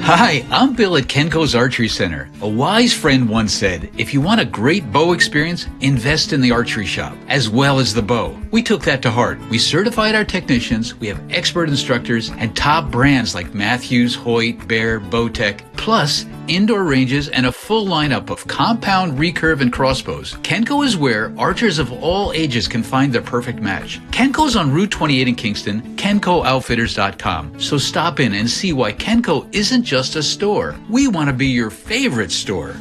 Hi, I'm Bill at Kenko's Archery Center. A wise friend once said, if you want a great bow experience, invest in the archery shop, as well as the bow. We took that to heart. We certified our technicians, we have expert instructors, and top brands like Matthews, Hoyt, Bear, Bowtech, plus indoor ranges and a full lineup of compound, recurve, and crossbows. Kenko is where archers of all ages can find their perfect match. Kenko's on Route 28 in Kingston, KenkoOutfitters.com. So stop in and see why Kenko isn't just a store. We want to be your favorite store.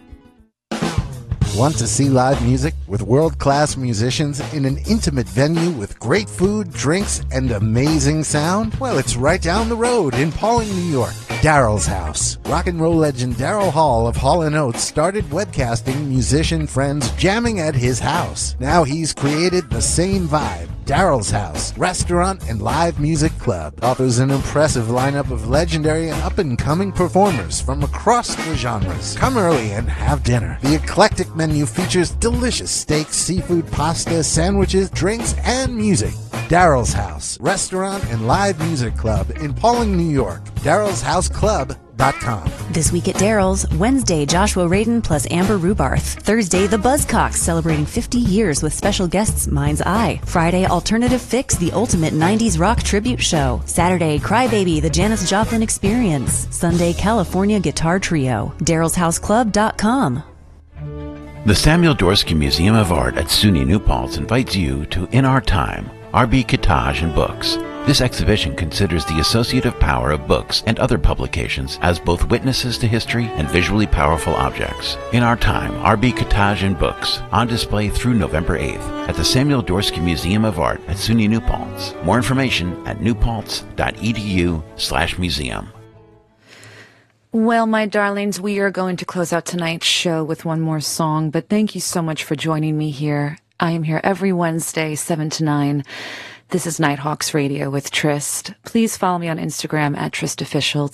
Want to see live music with world-class musicians in an intimate venue with great food, drinks, and amazing sound? Well, it's right down the road in Pawling, New York. Daryl's House. Rock and roll legend Daryl Hall of Hall & Oates started webcasting musician friends jamming at his house. Now he's created the same vibe. Daryl's House, restaurant and live music club, offers an impressive lineup of legendary and up-and-coming performers from across the genres. Come early and have dinner. The eclectic menu features delicious steaks, seafood, pasta, sandwiches, drinks, and music. Daryl's House, restaurant and live music club in Pawling, New York. Daryl'sHouseClub.com. This week at Daryl's, Wednesday, Joshua Radin plus Amber Rubarth. Thursday, The Buzzcocks, celebrating 50 years with special guests Mind's Eye. Friday, Alternative Fix, the ultimate 90s rock tribute show. Saturday, Crybaby, the Janis Joplin Experience. Sunday, California Guitar Trio. Daryl'sHouseClub.com. The Samuel Dorsky Museum of Art at SUNY New Paltz invites you to In Our Time, R.B. Kitaj and Books. This exhibition considers the associative power of books and other publications as both witnesses to history and visually powerful objects. In Our Time, R.B. Kitaj and Books, on display through November 8th at the Samuel Dorsky Museum of Art at SUNY New Paltz. More information at newpaltz.edu/museum. Well, my darlings, we are going to close out tonight's show with one more song, but thank you so much for joining me here. I am here every Wednesday, 7 to 9. This is Nighthawks Radio with Trist. Please follow me on Instagram at TristOfficial,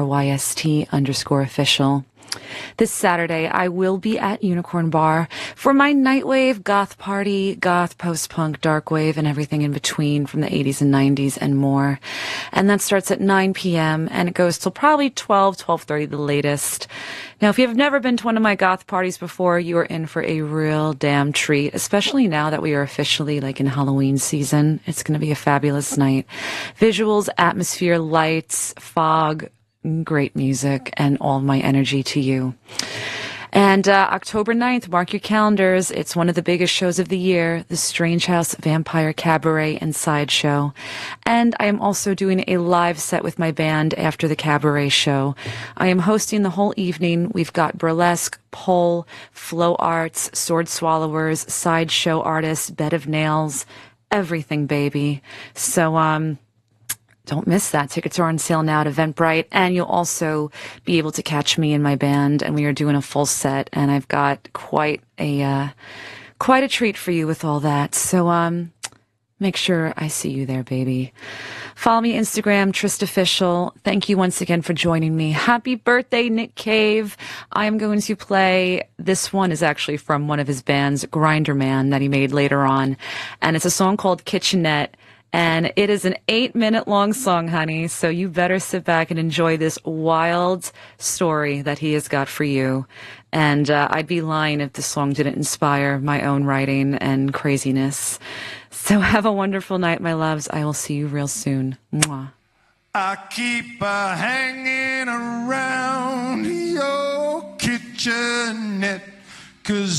TRYST_official. This Saturday, I will be at Unicorn Bar for my Nightwave goth party, goth, post-punk, dark wave, and everything in between from the 80s and 90s and more. And that starts at 9 p.m. and it goes till probably 12:30 the latest. Now, if you have never been to one of my goth parties before, you are in for a real damn treat, especially now that we are officially like in Halloween season. It's going to be a fabulous night. Visuals, atmosphere, lights, fog, great music, and all my energy to you. And October 9th, mark your calendars. It's one of the biggest shows of the year, the Strange House Vampire Cabaret and Sideshow. And I am also doing a live set with my band after the cabaret show. I am hosting the whole evening. We've got burlesque, pole, flow arts, sword swallowers, sideshow artists, bed of nails, everything, baby. So, don't miss that. Tickets are on sale now at Eventbrite, and you'll also be able to catch me and my band, and we are doing a full set, and I've got quite a treat for you with all that. So, make sure I see you there, baby. Follow me Instagram, TristOfficial. Thank you once again for joining me. Happy birthday, Nick Cave. I am going to play, this one is actually from one of his bands, Grinder Man, that he made later on, and it's a song called Kitchenette. And it is an 8-minute long song, honey, so you better sit back and enjoy this wild story that he has got for you. And I'd be lying if the song didn't inspire my own writing and craziness. So have a wonderful night, my loves. I will see you real soon. Mwah. I keep hanging around your kitchenette, 'cause